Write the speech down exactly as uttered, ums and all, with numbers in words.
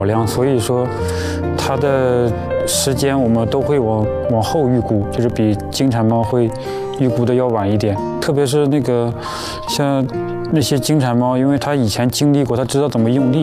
量，所以说它的时间我们都会往往后预估，就是比金产猫会预估的要晚一点。特别是那个像那些金产猫，因为它以前经历过，它知道怎么用力。